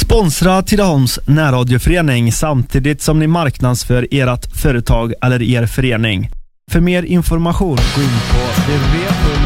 Sponsra Tidaholms närradioförening samtidigt som ni marknadsför ert företag eller er förening. För mer information gå in på www